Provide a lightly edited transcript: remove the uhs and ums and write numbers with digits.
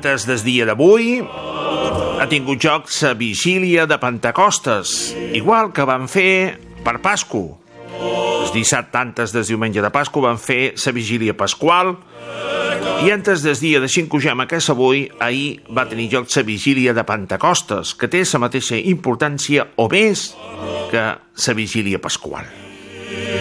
Antes del dia d'avui ha tingut lloc la vigília de Pentecostes, igual que van fer per Pascu. El dissabte antes del diumenge de Pascu van fer la vigília pasqual i antes del dia de Cinquagema, que és avui, ahir va tenir lloc la vigília de Pentecostes, que té la mateixa importància o més que la vigília pasqual.